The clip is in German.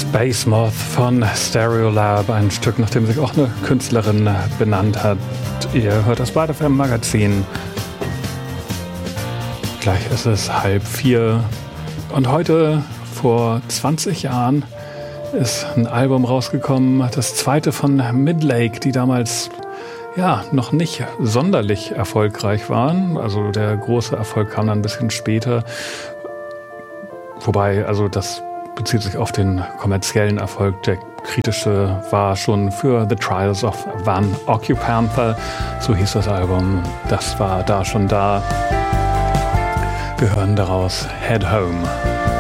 Space Moth von Stereolab, ein Stück, nach dem sich auch eine Künstlerin benannt hat. Ihr hört das Byte FM Magazin. Gleich ist es 3:30 und heute vor 20 Jahren ist ein Album rausgekommen, das zweite von Midlake, die damals noch nicht sonderlich erfolgreich waren. Also der große Erfolg kam dann ein bisschen später. Wobei, also das bezieht sich auf den kommerziellen Erfolg. Der kritische war schon für The Trials of Van Occupanther, so hieß das Album. Das war da schon da. Wir hören daraus Head Home.